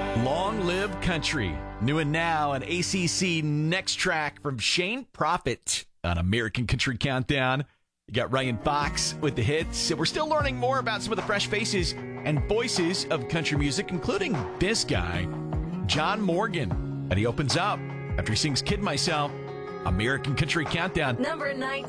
Long Live Country. New and now, an ACC next track from Shane Prophet on American Country Countdown. You got Ryan Fox with the hits. And we're still learning more about some of the fresh faces and voices of country music, including this guy, John Morgan. And he opens up after he sings Kid Myself. American Country Countdown. Number 19.